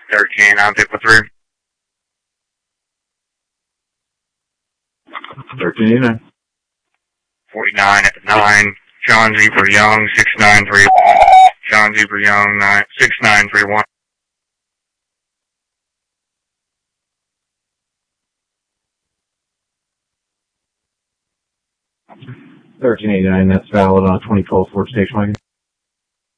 13, I'm pick with 3. 1389. 49 at the 9. John Zebra Young, 6931. John Zebra Young, 6931. 1389, that's valid on a 2012 Ford station wagon.